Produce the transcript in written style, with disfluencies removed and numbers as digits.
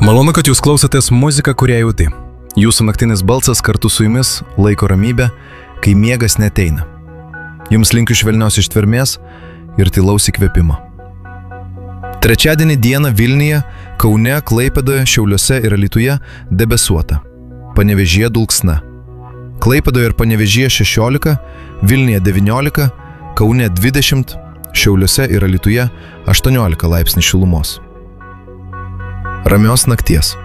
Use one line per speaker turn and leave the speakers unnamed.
Malonu, kad jūs klausotės muziką, kurią jauti. Jūsų naktinis balsas kartu su jumis laiko ramybę, kai miegas neteina. Jums linkiu švelnios ištvermės ir tylaus įkvėpimo. Trečiadienį dieną Vilniuje, Kaune, Klaipėdoje, Šiauliuose ir Alytuje debesuota. Panevėžyje dulksna. Klaipėdoje ir Panevėžyje 16, Vilniuje 19, Kaune 20, Šiauliuose ir Alytuje 18 laipsnių šilumos. Ramios nakties.